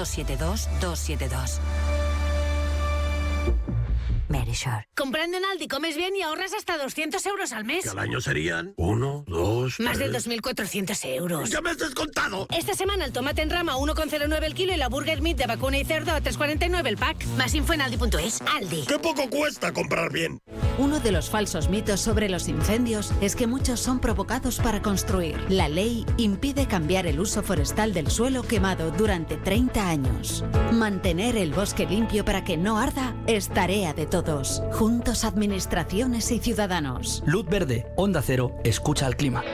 272 272. Verisure. Comprando en Aldi comes bien y ahorras hasta 200 euros al mes. Que al año serían 1, 2, Más de 2.400 euros. ¡Ya me has descontado! Esta semana el tomate en rama 1,09 el kilo y la burger meat de vacuna y cerdo a 3,49 el pack. Más info en aldi.es. Aldi. ¡Qué poco cuesta comprar bien! Uno de los falsos mitos sobre los incendios es que muchos son provocados para construir. La ley impide cambiar el uso forestal del suelo quemado durante 30 años. Mantener el bosque limpio para que no arda es tarea de todos. Juntos, administraciones y ciudadanos. Luz verde, Onda Cero, escucha al clima.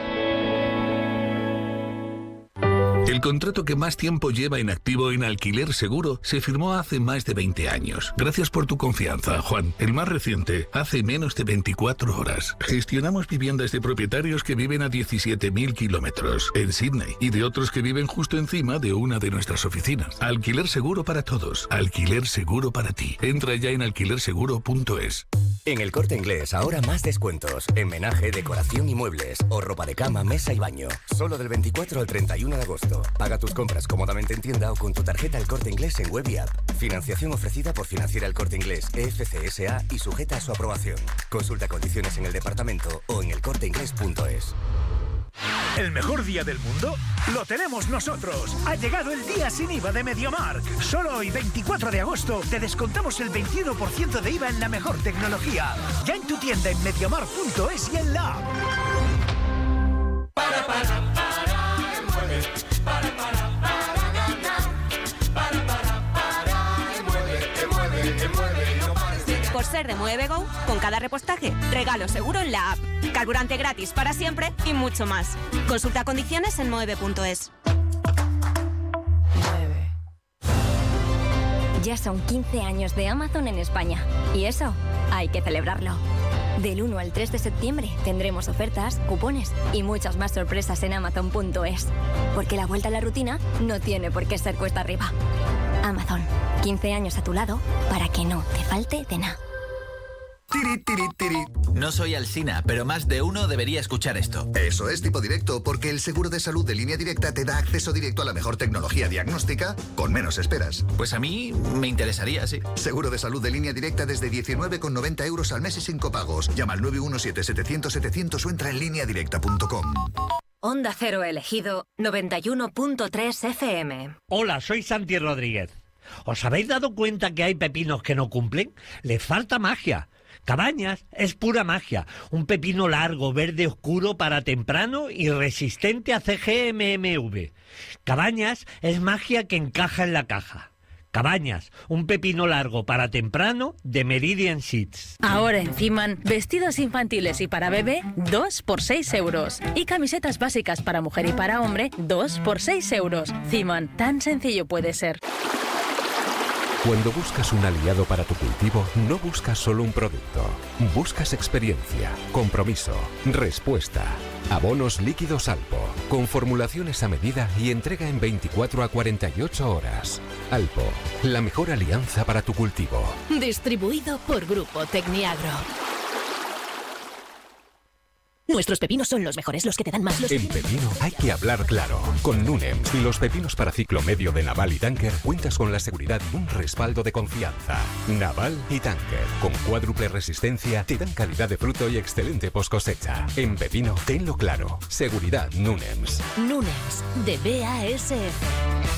El contrato que más tiempo lleva en activo en Alquiler Seguro se firmó hace más de 20 años. Gracias por tu confianza, Juan. El más reciente, hace menos de 24 horas. Gestionamos viviendas de propietarios que viven a 17.000 kilómetros en Sydney y de otros que viven justo encima de una de nuestras oficinas. Alquiler Seguro para todos. Alquiler Seguro para ti. Entra ya en alquilerseguro.es. En El Corte Inglés, ahora más descuentos. En menaje, decoración y muebles. O ropa de cama, mesa y baño. Solo del 24 al 31 de agosto. Paga tus compras cómodamente en tienda o con tu tarjeta El Corte Inglés en web y app. Financiación ofrecida por Financiera El Corte Inglés, EFCSA y sujeta a su aprobación. Consulta condiciones en el departamento o en elcorteinglés.es. ¿El mejor día del mundo? Lo tenemos nosotros. Ha llegado el día sin IVA de MediaMarkt. Solo hoy, 24 de agosto, te descontamos el 21% de IVA en la mejor tecnología. Ya en tu tienda en MediaMarkt.es y en la app. Por ser de Mueve.go, con cada repostaje, regalo seguro en la app. Carburante gratis para siempre y mucho más. Consulta condiciones en Mueve.es. Ya son 15 años de Amazon en España. Y eso, hay que celebrarlo. Del 1 al 3 de septiembre tendremos ofertas, cupones y muchas más sorpresas en Amazon.es. Porque la vuelta a la rutina no tiene por qué ser cuesta arriba. Amazon, 15 años a tu lado para que no te falte de nada. Tiri, tiri, tiri. No soy Alsina, pero más de uno debería escuchar esto. Eso es Tipo Directo, porque el seguro de salud de Línea Directa te da acceso directo a la mejor tecnología diagnóstica con menos esperas. Pues a mí me interesaría, sí. Seguro de salud de Línea Directa desde 19,90 euros al mes y sin copagos. Llama al 917-700-700 o entra en lineadirecta.com. Onda Cero elegido 91.3 FM. Hola, soy Santi Rodríguez. ¿Os habéis dado cuenta que hay pepinos que no cumplen? Les falta magia. Cabañas es pura magia. Un pepino largo, verde oscuro para temprano y resistente a CGMMV. Cabañas es magia que encaja en la caja. Cabañas, un pepino largo para temprano de Meridian Seeds. Ahora en Ciman, vestidos infantiles y para bebé, 2 por 6 euros. Y camisetas básicas para mujer y para hombre, 2 por 6 euros. Ciman, tan sencillo puede ser. Cuando buscas un aliado para tu cultivo, no buscas solo un producto. Buscas experiencia, compromiso, respuesta. Abonos líquidos Alpo, con formulaciones a medida y entrega en 24 a 48 horas. Alpo, la mejor alianza para tu cultivo. Distribuido por Grupo Tecniagro. Nuestros pepinos son los mejores, los que te dan más. En pepino hay que hablar claro. Con Nunems, los pepinos para ciclo medio de Naval y Tanker cuentas con la seguridad y un respaldo de confianza. Naval y Tanker, con cuádruple resistencia, te dan calidad de fruto y excelente post cosecha. En pepino, tenlo claro. Seguridad Nunems. Nunems, de BASF.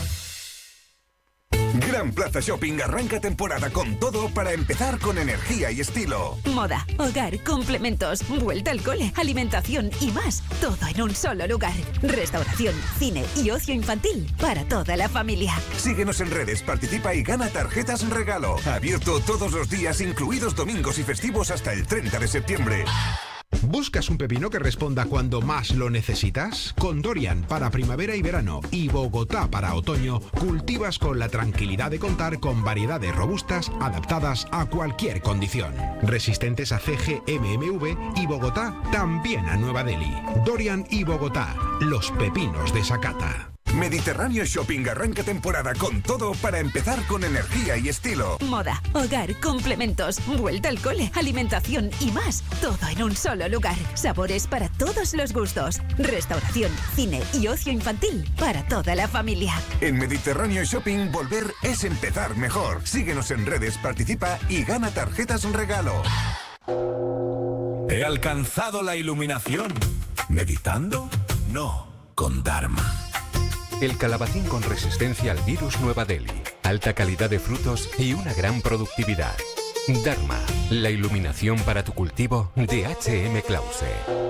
Gran Plaza Shopping arranca temporada con todo para empezar con energía y estilo. Moda, hogar, complementos, vuelta al cole, alimentación y más. Todo en un solo lugar. Restauración, cine y ocio infantil para toda la familia. Síguenos en redes, participa y gana tarjetas regalo. Abierto todos los días, incluidos domingos y festivos hasta el 30 de septiembre. ¿Buscas un pepino que responda cuando más lo necesitas? Con Dorian para primavera y verano y Bogotá para otoño, cultivas con la tranquilidad de contar con variedades robustas adaptadas a cualquier condición. Resistentes a CGMMV y Bogotá también a Nueva Delhi. Dorian y Bogotá, los pepinos de Sakata. Mediterráneo Shopping arranca temporada con todo para empezar con energía y estilo. Moda, hogar, complementos, vuelta al cole, alimentación y más. Todo en un solo lugar. Sabores para todos los gustos. Restauración, cine y ocio infantil para toda la familia. En Mediterráneo Shopping, volver es empezar mejor. Síguenos en redes, participa y gana tarjetas regalo. ¿He alcanzado la iluminación? ¿Meditando? No, con Dharma. El calabacín con resistencia al virus Nueva Delhi, alta calidad de frutos y una gran productividad. Dharma, la iluminación para tu cultivo de H.M. Clause.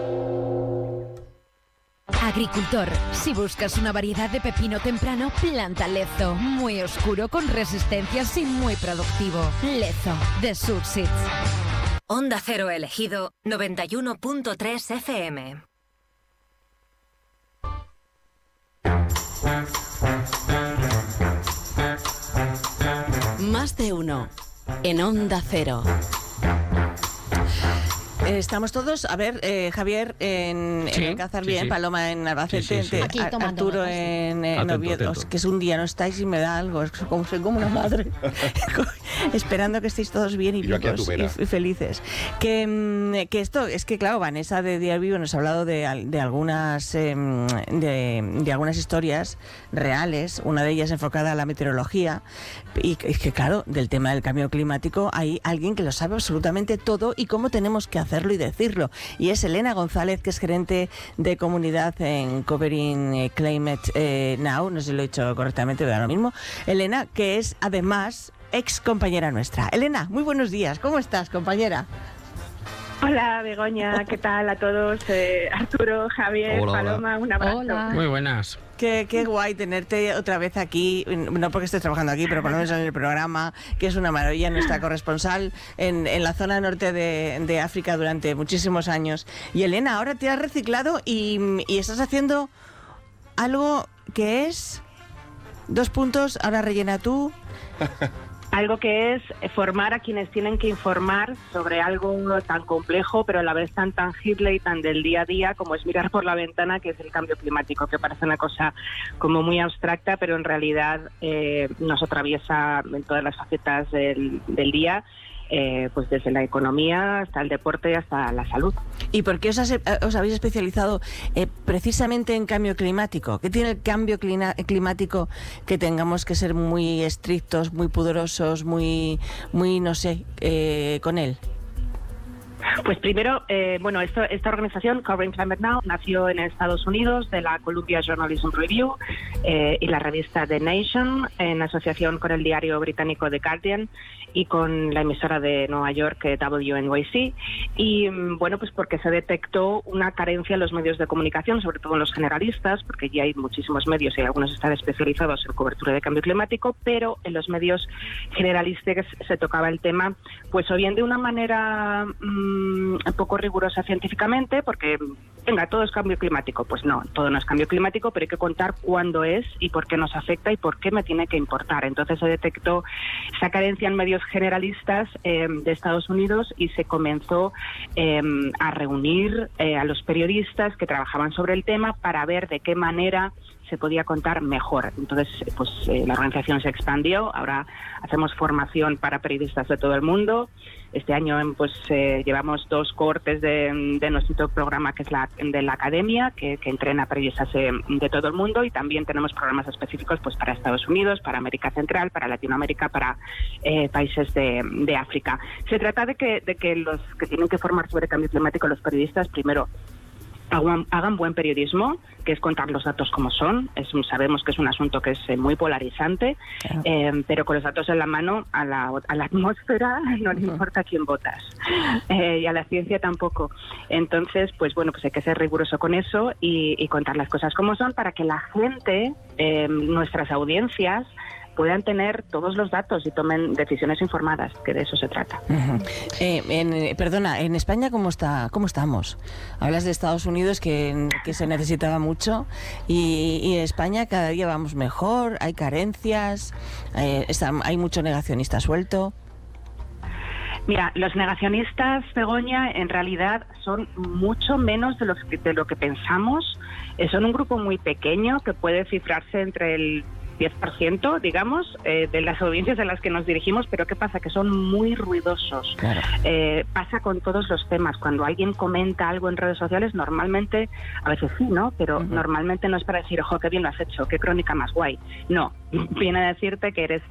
Agricultor, si buscas una variedad de pepino temprano, planta Lezo. Muy oscuro, con resistencias y muy productivo. Lezo, de Subsits. Onda Cero elegido 91.3 FM. Más de uno en Onda Cero. Estamos todos, a ver, Javier en Alcázar, bien, Paloma en Albacete, Arturo en Oviedo, que es un día, no estáis y me da algo, es como, soy como una madre, esperando que estéis todos bien y vivos y felices. Que esto, es que claro, Vanessa de Diario Vivo nos ha hablado de algunas de algunas historias reales, una de ellas enfocada a la meteorología, y es que claro, del tema del cambio climático hay alguien que lo sabe absolutamente todo y cómo tenemos que hacerlo y decirlo, y es Elena González, que es gerente de comunidad en Covering Climate Now, no sé si lo he dicho correctamente, pero da lo mismo. Elena, que es además ex compañera nuestra. Elena, muy buenos días, ¿cómo estás, compañera? Hola, Begoña, ¿qué tal a todos? Arturo, Javier, hola, Paloma, un abrazo. Hola. Muy buenas. Qué guay tenerte otra vez aquí, no porque estés trabajando aquí, pero por lo menos en el programa, que es una maravilla, nuestra corresponsal en la zona norte de África durante muchísimos años. Y Elena, ahora te has reciclado y estás haciendo algo que es... 2 puntos, ahora rellena tú. Algo que es formar a quienes tienen que informar sobre algo tan complejo, pero a la vez tan tangible y tan del día a día como es mirar por la ventana, que es el cambio climático, que parece una cosa como muy abstracta, pero en realidad nos atraviesa en todas las facetas del día. Pues desde la economía hasta el deporte hasta la salud. ¿Y por qué os habéis especializado precisamente en cambio climático? ¿Qué tiene el cambio climático que tengamos que ser muy estrictos, muy pudorosos, muy no sé, con él? Pues primero, esta organización, Covering Climate Now, nació en Estados Unidos de la Columbia Journalism Review y la revista The Nation, en asociación con el diario británico The Guardian y con la emisora de Nueva York, WNYC. Y bueno, pues porque se detectó una carencia en los medios de comunicación, sobre todo en los generalistas, porque ya hay muchísimos medios y algunos están especializados en cobertura de cambio climático, pero en los medios generalistas se tocaba el tema, pues o bien de una manera un poco rigurosa científicamente, porque, venga, todo es cambio climático. Pues no, todo no es cambio climático, pero hay que contar cuándo es y por qué nos afecta y por qué me tiene que importar. Entonces se detectó esa carencia en medios generalistas de Estados Unidos y se comenzó a reunir a los periodistas que trabajaban sobre el tema para ver de qué manera se podía contar mejor. Entonces, pues la organización se expandió. Ahora hacemos formación para periodistas de todo el mundo. Este año pues llevamos 2 cohortes de nuestro programa, que es de la academia, que entrena periodistas de todo el mundo, y también tenemos programas específicos pues para Estados Unidos, para América Central, para Latinoamérica, para países de África. Se trata de que los que tienen que formar sobre cambio climático, los periodistas, primero hagan buen periodismo, que es contar los datos como son. Sabemos que es un asunto que es muy polarizante, claro. Pero con los datos en la mano a la atmósfera no le importa a quién votas, y a la ciencia tampoco. Entonces, pues bueno, pues hay que ser riguroso con eso y contar las cosas como son para que la gente, nuestras audiencias, puedan tener todos los datos y tomen decisiones informadas, que de eso se trata. Perdona, ¿en España cómo estamos? Hablas de Estados Unidos, que se necesitaba mucho, y en España cada día vamos mejor, hay carencias, hay mucho negacionista suelto. Mira, los negacionistas, Begoña, en realidad son mucho menos de lo que pensamos. Son un grupo muy pequeño que puede cifrarse entre el 10%, digamos, de las audiencias a las que nos dirigimos, pero ¿qué pasa? Que son muy ruidosos. Claro. Pasa con todos los temas. Cuando alguien comenta algo en redes sociales, normalmente, a veces sí, ¿no? Pero normalmente no es para decir, ojo, qué bien lo has hecho, qué crónica más guay. No, viene a decirte que eres